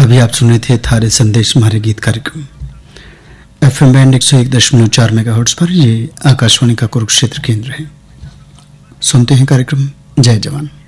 अभी आप सुन रहे थे थारे संदेश हमारे गीत कार्यक्रम एफएम बैंड 101.4 मेगाहर्ट्ज पर। ये आकाशवाणी का कुरुक्षेत्र केंद्र है। सुनते हैं कार्यक्रम जय जवान।